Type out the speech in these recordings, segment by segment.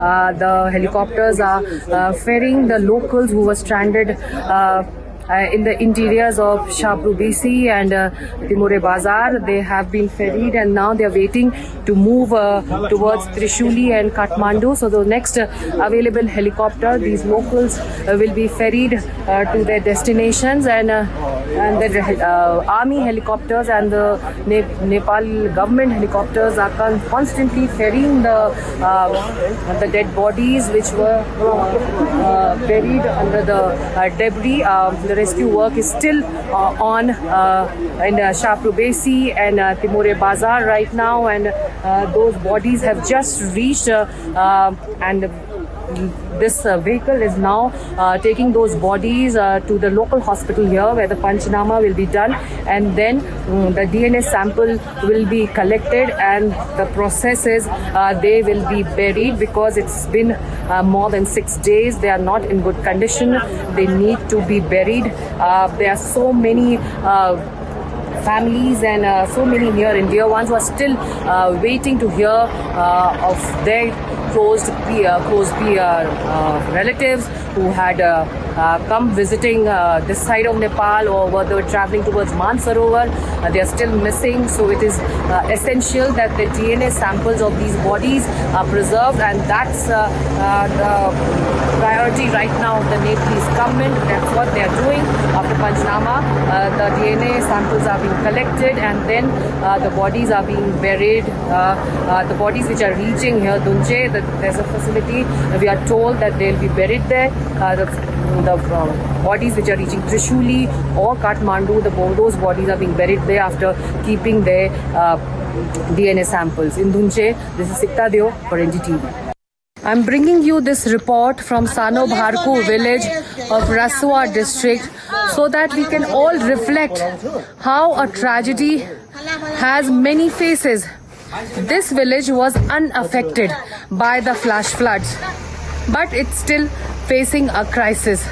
The helicopters are ferrying the locals who were stranded in the interiors of Shahpur BC and Timore Bazar. They have been ferried and now they are waiting to move towards Trishuli and Kathmandu. So the next available helicopter, these locals will be ferried to their destinations, and the army helicopters and the Nepal government helicopters are constantly ferrying the dead bodies which were buried under the debris. The rescue work is still on in Shahpur BC and Timore Bazar right now, and those bodies have just reached and this vehicle is now taking those bodies to the local hospital here where the Panchnama will be done, and then the DNA sample will be collected, and the process is they will be buried because it's been more than 6 days. They are not in good condition. They need to be buried. There are so many families and so many near and dear ones who are still waiting to hear of their close relatives who had come visiting this side of Nepal, or were they traveling towards Mansarovar. They are still missing, so it is essential that the DNA samples of these bodies are preserved, and that's the priority right now of the Nepalese government. That's what they are doing. After Panchnama, the DNA samples are being collected, and then the bodies are being buried. The bodies which are reaching here, Dunje, there's a facility. We are told that they'll be buried there. The bodies which are reaching Trishuli or Kathmandu, those bodies are being buried there after keeping their DNA samples. In Dunje, this is Sikta Deo for NDTV. I'm bringing you this report from Sano Bharku village of Rasua district so that we can all reflect how a tragedy has many faces. This village was unaffected by the flash floods, but it's still facing a crisis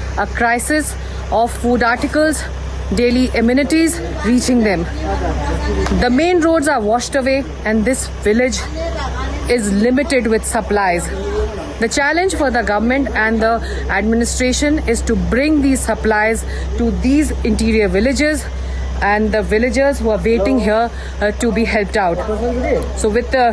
of food articles, daily amenities reaching them. The main roads are washed away and this village is limited with supplies. The challenge for the government and the administration is to bring these supplies to these interior villages and the villagers who are waiting here to be helped out. So with the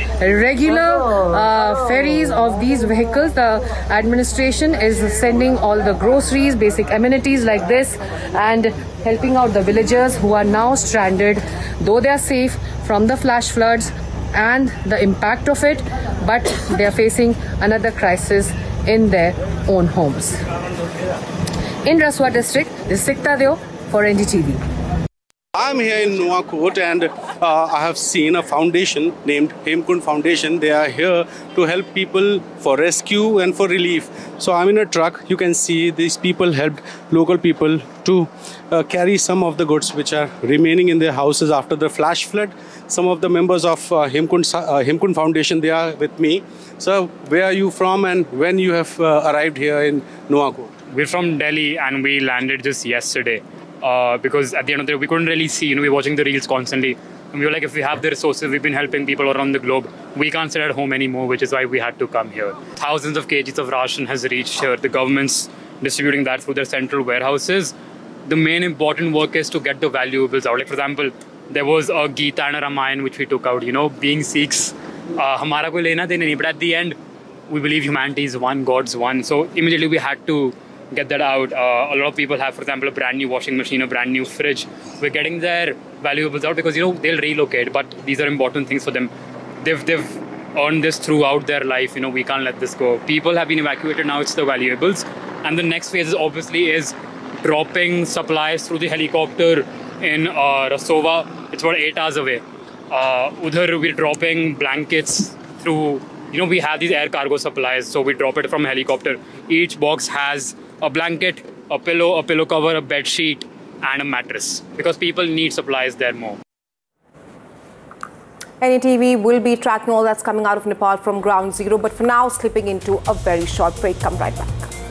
regular ferries of these vehicles, the administration is sending all the groceries, basic amenities like this, and helping out the villagers who are now stranded, though they are safe from the flash floods and the impact of it, but they are facing another crisis in their own homes. In Rasua district, this is Sikta Deo for NDTV. I'm here in Nuwakot, and I have seen a foundation named Hemkund Foundation. They are here to help people for rescue and for relief. So I'm in a truck. You can see these people helped local people to carry some of the goods which are remaining in their houses after the flash flood. Some of the members of Hemkund Foundation, they are with me. So where are you from and when you have arrived here in Nuwakot? We're from Delhi and we landed just yesterday. Because at the end of the day, we couldn't really see, we were watching the reels constantly. And we were like, if we have the resources, we've been helping people around the globe. We can't sit at home anymore, which is why we had to come here. Thousands of kgs of ration has reached here. The government's distributing that through their central warehouses. The main important work is to get the valuables out. Like, for example, there was a Gita and a Ramayana which we took out, being Sikhs. Hamara koi lena dena nahi, but at the end, we believe humanity is one, God's one. So immediately we had to get that out. A lot of people have, for example, a brand new washing machine, a brand new fridge. We're getting their valuables out because, they'll relocate, but these are important things for them. They've earned this throughout their life. We can't let this go. People have been evacuated, now it's the valuables. And the next phase is dropping supplies through the helicopter in Rasova. It's about 8 hours away. Udhar, we're dropping blankets through, we have these air cargo supplies, so we drop it from a helicopter. Each box has a blanket, a pillow cover, a bed sheet, and a mattress, because people need supplies there more. NDTV will be tracking all that's coming out of Nepal from ground zero, but for now, slipping into a very short break. Come right back.